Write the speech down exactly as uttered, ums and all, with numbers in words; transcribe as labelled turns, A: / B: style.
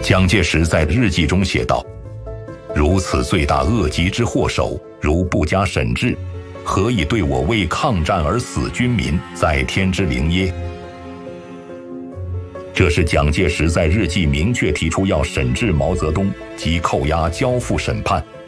A: 蒋介石在日记中写道：如此罪大恶极之祸首，如不加审治，何以对我为抗战而死军民在天之灵耶？这是蒋介石在日记明确提出要审治毛泽东及扣押交付审判，